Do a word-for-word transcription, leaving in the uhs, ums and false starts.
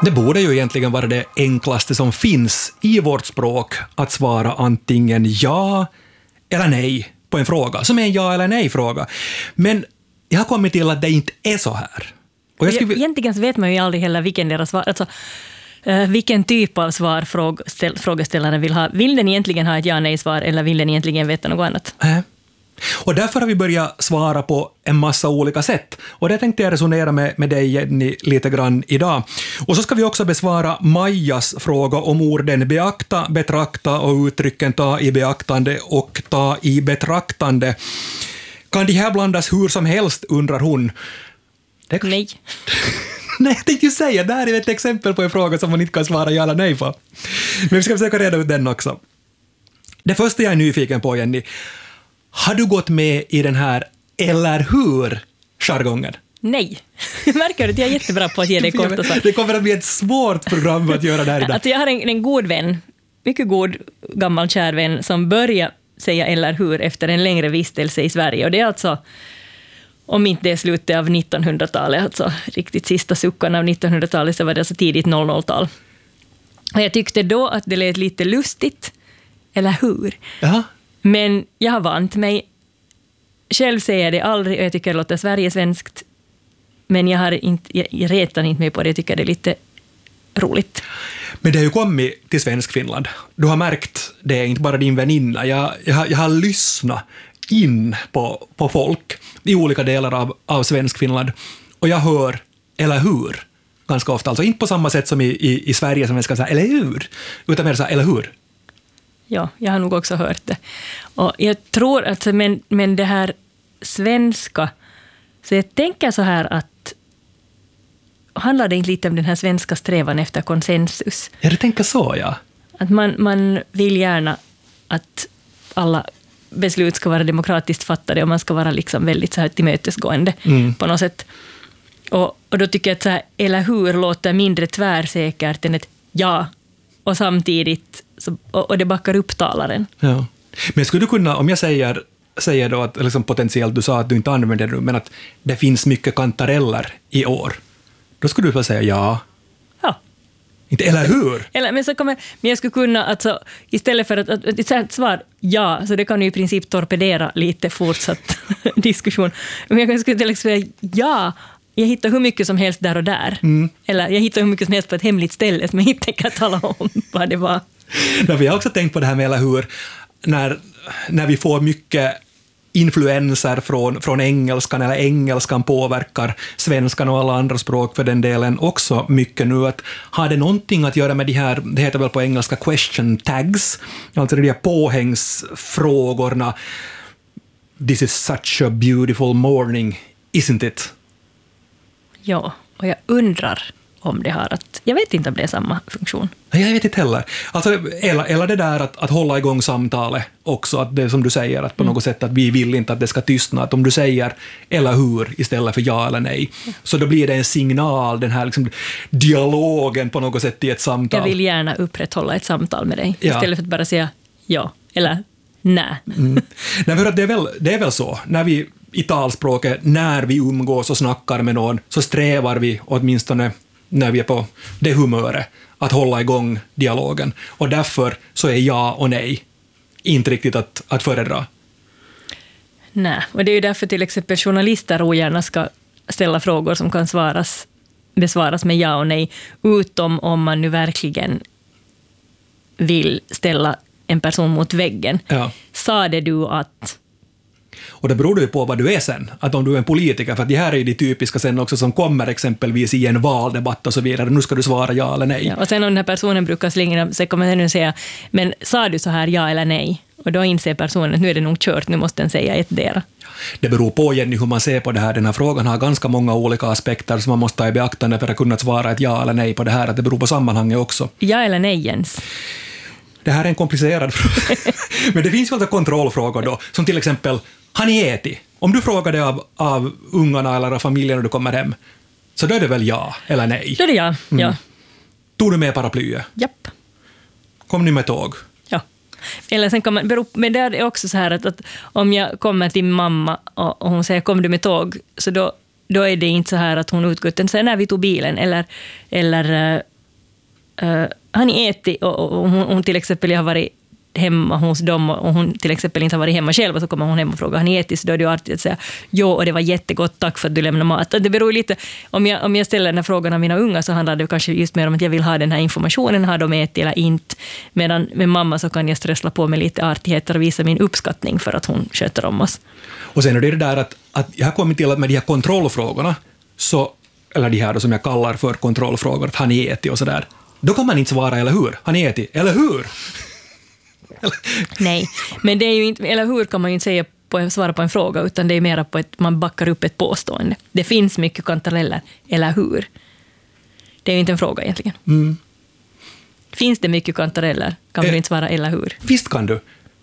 Det borde ju egentligen vara det enklaste som finns i vårt språk att svara antingen ja eller nej på en fråga, som är en ja eller nej-fråga. Men jag har kommit till att det inte är så här. Och jag skulle... Egentligen så vet man ju aldrig heller vilken deras svar, alltså uh, vilken typ av svar fråg, ställ, frågeställaren vill ha. Vill den egentligen ha ett ja-nej-svar eller vill den egentligen veta något annat? Äh. Och därför har vi börjat svara på en massa olika sätt. Och det tänkte jag resonera med, med dig, Jenny, lite grann idag. Och så ska vi också besvara Majas fråga om orden beakta, betrakta och uttrycken ta i beaktande och ta i betraktande. Kan de här blandas hur som helst, undrar hon. Det kan... Nej. Nej, jag tänkte ju säga, det här är ett exempel på en fråga som man inte kan svara ja eller nej på. Men vi ska försöka reda ut den också. Det första jag är nyfiken på, Jenny, har du gått med i den här eller hur-jargongen? Nej. Märker du att jag är jättebra på att ge dig korta svar? Det kommer att bli ett svårt program att göra det här idag. Alltså jag har en, en god vän, mycket god gammal kär vän, som börjar säga eller hur efter en längre vistelse i Sverige. Och det är alltså, om inte det är slutet av nittonhundratalet, alltså riktigt sista suckan av nittonhundratalet, så var det alltså tidigt noll noll-tal. Och jag tyckte då att det lät lite lustigt, eller hur? Jaha. Men jag har vant mig. Själv säger jag det aldrig och jag tycker det låter Sverigesvenskt. Men jag, har inte, jag retar inte mig på det, jag tycker det är lite roligt. Men det har ju kommit till Svensk Finland. Du har märkt det, är inte bara din väninna. Jag, jag, har, jag har lyssnat in på, på folk i olika delar av, av Svensk Finland. Och jag hör eller hur ganska ofta. Alltså inte på samma sätt som i, i, i Sverige som jag ska säga eller hur. Utan mer så här, eller hur. Ja, jag har nog också hört det. Och jag tror att, men, men det här svenska, så jag tänker så här att handlar det inte lite om den här svenska strävan efter konsensus? Ja, du tänker så, ja. Att man, man vill gärna att alla beslut ska vara demokratiskt fattade och man ska vara liksom väldigt så här tillmötesgående mm. på något sätt. Och, och då tycker jag att så här, eller hur låter mindre tvärsäkert än ett ja, och samtidigt så, och, och det backar upp talaren. Ja. Men skulle du kunna, om jag säger, säger då att liksom potentiellt, du sa att du inte använder det, men att det finns mycket kantareller i år, då skulle du väl säga ja. Ja. Inte, eller hur? Eller, men, så kommer, men jag skulle kunna, alltså, istället för att, att, att ett svar ja, så det kan ju i princip torpedera lite fortsatt diskussion. Men jag skulle till exempel säga ja, jag hittar hur mycket som helst där och där. Mm. Eller jag hittar hur mycket som helst på ett hemligt ställe som jag inte kan tala om vad det var. Ja, jag har också tänkt på det här med eller hur, när, när vi får mycket influenser från, från engelskan, eller engelskan påverkar svenskan och alla andra språk för den delen också mycket nu. Att har det någonting att göra med de här, det heter väl på engelska question tags, alltså de här påhängsfrågorna. This is such a beautiful morning, isn't it? Ja, och jag undrar om det har att... Jag vet inte om det är samma funktion. Jag vet inte heller. Alltså, eller, eller det där att, att hålla igång samtalet också, att det som du säger, att på mm. något sätt att vi vill inte att det ska tystna, att om du säger eller hur istället för ja eller nej, mm. så då blir det en signal, den här liksom dialogen på något sätt i ett samtal. Jag vill gärna upprätthålla ett samtal med dig, ja. Istället för att bara säga ja eller nej. Mm. Nej, för att det är väl, det är väl så, när vi i talspråket, när vi umgås och snackar med någon, så strävar vi åtminstone när vi är på det humöret att hålla igång dialogen. Och därför så är ja och nej inte riktigt att, att föredra. Nej, och det är ju därför till exempel journalister ogärna ska ställa frågor som kan svaras, besvaras med ja och nej, utom om man nu verkligen vill ställa en person mot väggen. Ja. Sa det du att... Och det beror ju på vad du är sen. Att om du är en politiker, för att det här är ju det typiska sen också som kommer exempelvis i en valdebatt och så vidare. Nu ska du svara ja eller nej. Ja, och sen om den här personen brukar slänga, så kommer den att säga, men sa du så här ja eller nej? Och då inser personen att nu är det nog kört, nu måste den säga ettdera. Det beror på, Jenny, hur man ser på det här. Den här frågan har ganska många olika aspekter som man måste ta i beaktande för att kunna svara ett ja eller nej på det här. Att det beror på sammanhanget också. Ja eller nej, Jens? Det här är en komplicerad fråga. Men det finns ju alltså kontrollfrågor då, som till exempel, har ni ätit? Om du frågar det av, av ungarna eller av familjen när du kommer hem, så då är det väl ja eller nej? Då är det ja, mm. ja. Tog du med paraplyet? Japp. Kom ni med tåg? Ja. Eller sen kan man, bero, men det är också så här att, att om jag kommer till mamma och, och hon säger kom du med tåg, så då, då är det inte så här att hon utgår, utan säger när vi tog bilen, eller, eller uh, har ni ätit? Och, och, och hon, hon till exempel har varit hemma hos dem och hon till exempel inte har varit hemma själv och så kommer hon hem och frågar, har ni ätit? Så då är det ju artigt att säga, jo, och det var jättegott, tack för att du lämnade mat. Det beror lite, om jag, om jag ställer den här frågan av mina unga så handlar det kanske just mer om att jag vill ha den här informationen, har de ätit eller inte. Medan med mamma så kan jag stressla på med lite artigheter och visa min uppskattning för att hon sköter om oss. Och sen är det det där att, att jag har kommit till att med de här kontrollfrågorna, så, eller de här då som jag kallar för kontrollfrågor, att har ni ätit och sådär, då kan man inte svara, eller hur? Har ni ätit? Eller hur? Nej, men det är ju inte, eller hur kan man ju inte säga på, svara på en fråga, utan det är mer på att man backar upp ett påstående. Det finns mycket kantareller, eller hur? Det är ju inte en fråga egentligen. Mm. Finns det mycket kantareller? Kan eh, du inte svara eller hur? Visst kan du.